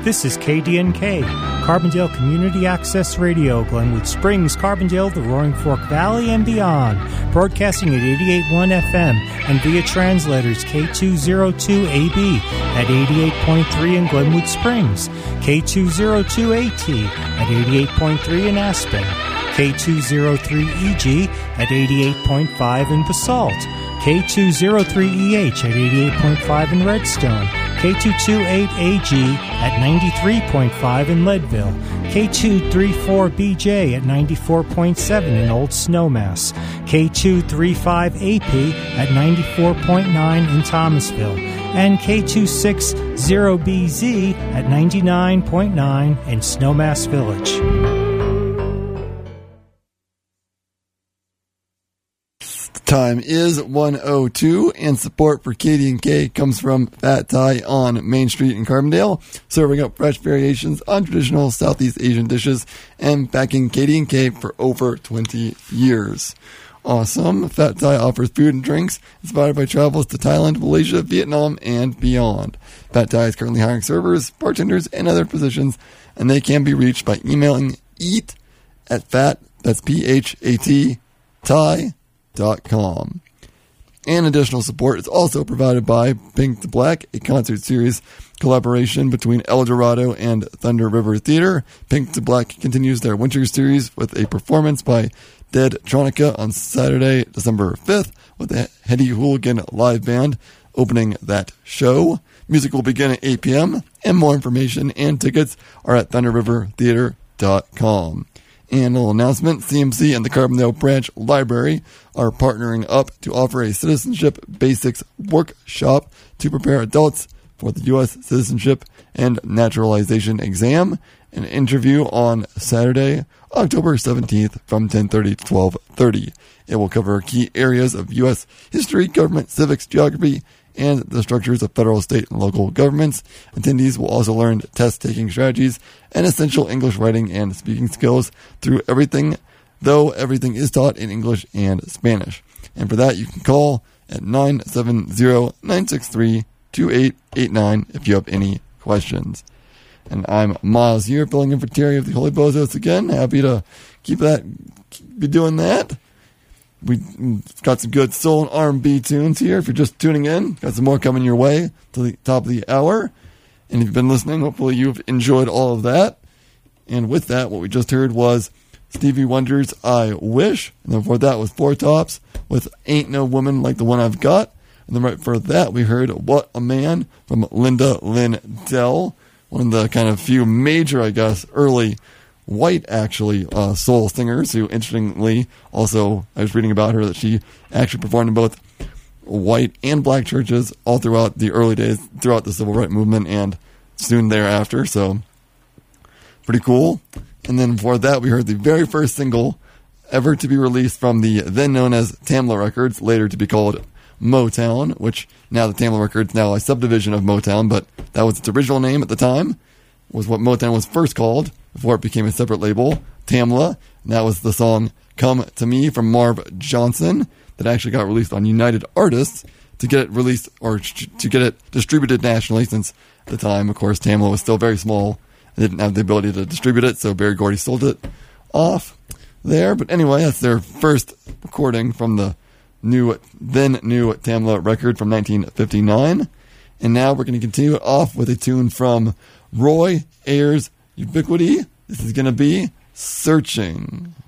This is KDNK, Carbondale Community Access Radio, Glenwood Springs, Carbondale, the Roaring Fork Valley, and beyond. Broadcasting at 88.1 FM and via translators K202AB at 88.3 in Glenwood Springs, K202AT at 88.3 in Aspen, K203EG at 88.5 in Basalt, K203EH at 88.5 in Redstone, K228AG at 93.5 in Leadville, K234BJ at 94.7 in Old Snowmass, K235AP at 94.9 in Thomasville, and K260BZ at 99.9 in Snowmass Village. Time is 1:02, and support for KDNK comes from Fat Thai on Main Street in Carbondale, serving up fresh variations on traditional Southeast Asian dishes and backing KDNK for over 20 years. Awesome. Fat Thai offers food and drinks inspired by travels to Thailand, Malaysia, Vietnam, and beyond. Fat Thai is currently hiring servers, bartenders, and other positions, and they can be reached by emailing eat@fat, that's PHAT, Thai.com. And additional support is also provided by Pink to Black, a concert series collaboration between El Dorado and Thunder River Theater. Pink to Black continues their winter series with a performance by Dead Tronica on Saturday, December 5th, with the Hetty Hooligan live band opening that show. Music will begin at 8 p.m., and more information and tickets are at thunderrivertheater.com. And a little announcement, CMC and the Carbondale Branch Library are partnering up to offer a Citizenship Basics workshop to prepare adults for the U.S. Citizenship and Naturalization exam. An interview on Saturday, October 17th from 10:30 to 12:30. It will cover key areas of U.S. history, government, civics, geography, and the structures of federal, state, and local governments. Attendees will also learn test-taking strategies and essential English writing and speaking skills through everything, though everything is taught in English and Spanish. And for that, you can call at 970-963-2889 if you have any questions. And I'm Miles here, filling in for Terry of the Holy Bozos again. Happy to be doing that. We've got some good soul and R&B tunes here. If you're just tuning in, got some more coming your way to the top of the hour. And if you've been listening, hopefully you've enjoyed all of that. And with that, what we just heard was Stevie Wonder's I Wish. And then before that was Four Tops with Ain't No Woman Like the One I've Got. And then right before that, we heard What a Man from Linda Lindell. One of the kind of few major, I guess, early white, actually, soul singers who, interestingly, also, I was reading about her that she actually performed in both white and black churches all throughout the early days, throughout the civil rights movement and soon thereafter, so pretty cool. And then before that, we heard the very first single ever to be released from the then known as Tamla Records, later to be called Motown, which now the Tamla Records, now a subdivision of Motown, but that was its original name at the time, was what Motown was first called, before it became a separate label, Tamla. And that was the song Come to Me from Marv Johnson that actually got released on United Artists to get it released, or to get it distributed nationally, since at the time, of course, Tamla was still very small. They didn't have the ability to distribute it, so Berry Gordy sold it off there. But anyway, that's their first recording from the then new Tamla record from 1959. And now we're going to continue it off with a tune from Roy Ayers Ubiquity. This is going to be Searching.